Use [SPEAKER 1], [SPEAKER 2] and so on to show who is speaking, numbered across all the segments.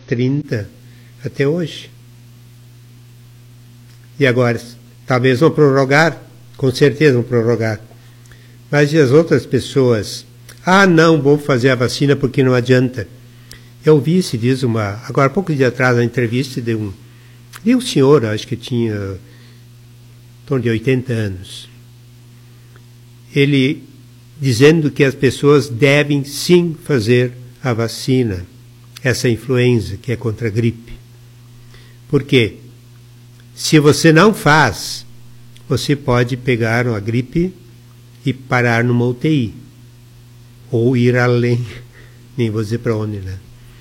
[SPEAKER 1] 30 até hoje. E agora, talvez vão prorrogar, com certeza vão prorrogar. Mas e as outras pessoas? Ah, não, vou fazer a vacina porque não adianta. Eu vi, se diz agora, poucos dias atrás, uma entrevista de um senhor, acho que tinha em torno de 80 anos. Ele dizendo que as pessoas devem sim fazer a vacina, essa influenza que é contra a gripe. Por quê? Se você não faz, você pode pegar uma gripe e parar numa UTI. Ou ir além, nem vou dizer para onde, né?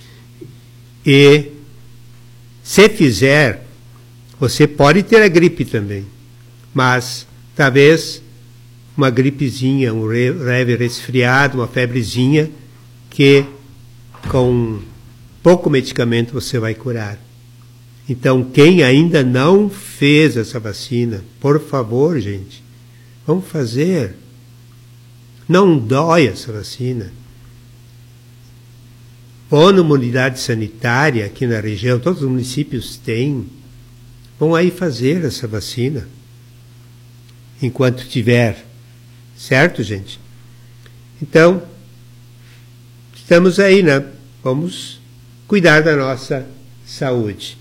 [SPEAKER 1] E se fizer, você pode ter a gripe também, mas talvez uma gripezinha, um leve resfriado, uma febrezinha, que com pouco medicamento você vai curar. Então, quem ainda não fez essa vacina, por favor, gente, vamos fazer. Não dói essa vacina. Ou numa unidade sanitária aqui na região, todos os municípios têm, vão aí fazer essa vacina, enquanto tiver. Certo, gente? Então, estamos aí, né? Vamos cuidar da nossa saúde.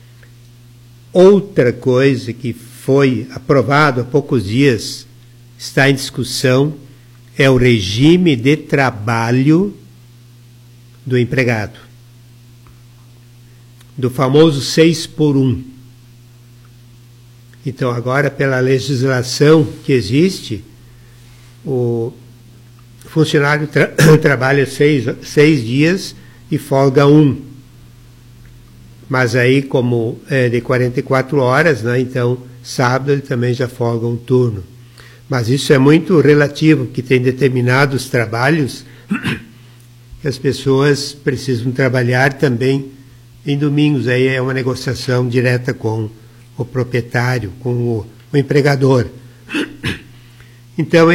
[SPEAKER 1] Outra coisa que foi aprovado há poucos dias, está em discussão, é o regime de trabalho do empregado. Do famoso 6x1. Então, agora, pela legislação que existe, o funcionário trabalha 6 dias e folga 1. Mas aí, como é de 44 horas, né, então, sábado ele também já folga um turno. Mas isso é muito relativo, porque tem determinados trabalhos que as pessoas precisam trabalhar também em domingos. Aí é uma negociação direta com o proprietário, com o empregador. Então,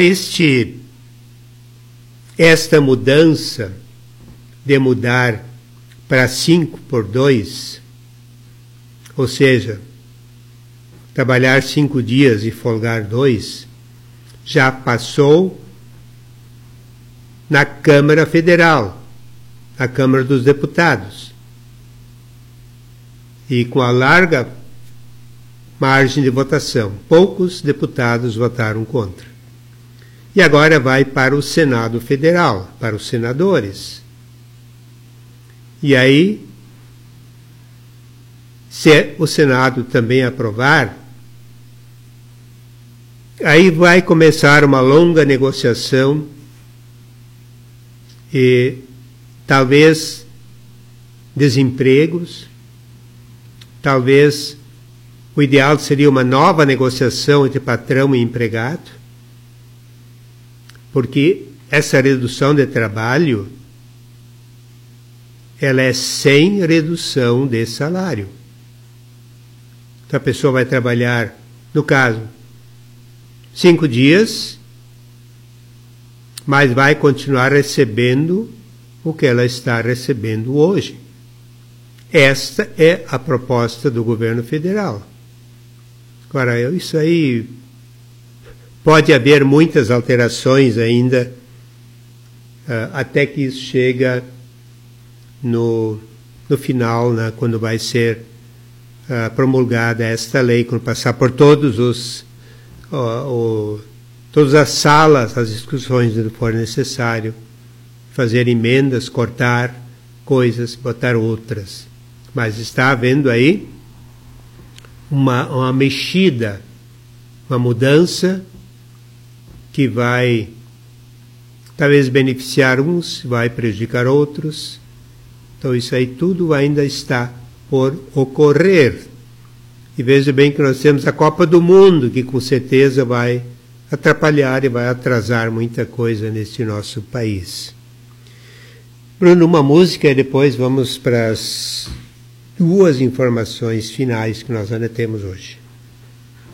[SPEAKER 1] esta mudança de mudar para 5x2, ou seja, trabalhar 5 dias e folgar 2, já passou na Câmara Federal, na Câmara dos Deputados. E com a larga margem de votação, poucos deputados votaram contra. E agora vai para o Senado Federal, para os senadores. E aí, se o Senado também aprovar, aí vai começar uma longa negociação e talvez desempregos, talvez o ideal seria uma nova negociação entre patrão e empregado, porque essa redução de trabalho, ela é sem redução de salário. Então a pessoa vai trabalhar, no caso, 5 dias, mas vai continuar recebendo o que ela está recebendo hoje. Esta é a proposta do governo federal. Agora, isso aí pode haver muitas alterações ainda, até que isso chega no final, né, quando vai ser promulgada esta lei, quando passar por todas as salas, as discussões, onde for necessário, fazer emendas, cortar coisas, botar outras. Mas está havendo aí uma mexida, uma mudança que vai talvez beneficiar uns, vai prejudicar outros. Então isso aí tudo ainda está por ocorrer. E veja bem que nós temos a Copa do Mundo, que com certeza vai atrapalhar e vai atrasar muita coisa neste nosso país. Bruno, uma música e depois vamos para as 2 informações finais que nós ainda temos hoje.